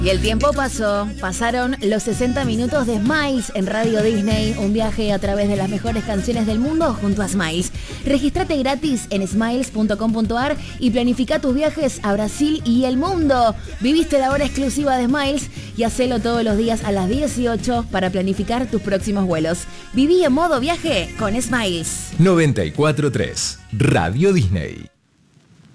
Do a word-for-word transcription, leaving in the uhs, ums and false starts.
Y el tiempo pasó, pasaron los sesenta minutos de Smiles en Radio Disney, un viaje a través de las mejores canciones del mundo junto a Smiles. Regístrate gratis en smiles punto com punto a r y planifica tus viajes a Brasil y el mundo. Viviste la hora exclusiva de Smiles y hacelo todos los días a las dieciocho para planificar tus próximos vuelos. Viví en modo viaje con Smiles. noventa y cuatro punto tres Radio Disney.